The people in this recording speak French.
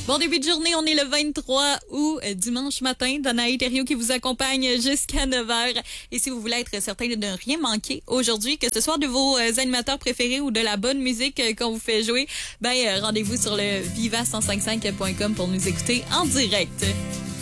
Bon début de journée, on est le 23 août, dimanche matin. Danaï Thériault qui vous accompagne jusqu'à 9h. Et si vous voulez être certain de ne rien manquer aujourd'hui, que ce soit de vos animateurs préférés ou de la bonne musique qu'on vous fait jouer, rendez-vous sur le viva1055.com pour nous écouter en direct.